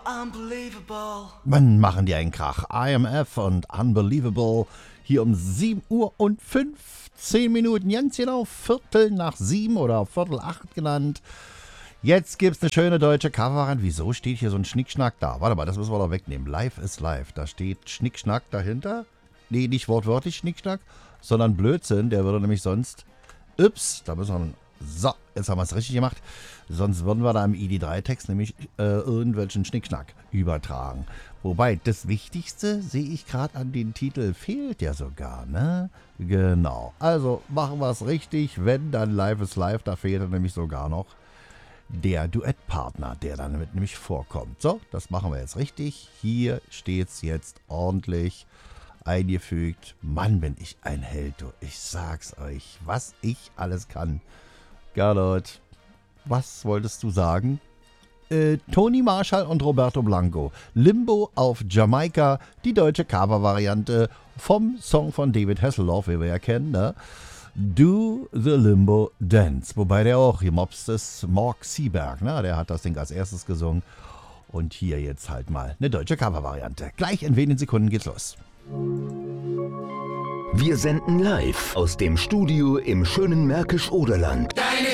unbelievable. Wann machen die einen Krach? IMF und Unbelievable hier um 7 Uhr und 15 Minuten. Ganz genau, 7:15 oder 7:45 genannt. Jetzt gibt's eine schöne deutsche Covervariante. Wieso steht hier so ein Schnickschnack da? Warte mal, das müssen wir doch wegnehmen. Live ist live. Da steht Schnickschnack dahinter. Nee, nicht wortwörtlich Schnickschnack, sondern Blödsinn. Der würde nämlich sonst... Ups, da müssen wir... So, jetzt haben wir es richtig gemacht. Sonst würden wir da im ID3-Text nämlich irgendwelchen Schnickschnack übertragen. Wobei, das Wichtigste, sehe ich gerade an den Titel, fehlt ja sogar, ne? Genau. Also machen wir es richtig. Wenn, dann Live ist live. Da fehlt nämlich sogar noch der Duettpartner, der dann nämlich vorkommt. So, das machen wir jetzt richtig. Hier steht es jetzt ordentlich eingefügt. Mann, bin ich ein Held, du. Ich sag's euch, was ich alles kann. Gernot, was wolltest du sagen? Tony Marshall und Roberto Blanco. Limbo auf Jamaika, die deutsche Cover-Variante vom Song von David Hasselhoff, wie wir ja kennen, ne? Do the Limbo Dance. Wobei der auch gemobst ist, Mark Seeberg, ne? Der hat das Ding als erstes gesungen. Und hier jetzt halt mal eine deutsche Cover-Variante. Gleich in wenigen Sekunden geht's los. Wir senden live aus dem Studio im schönen Märkisch-Oderland. Deine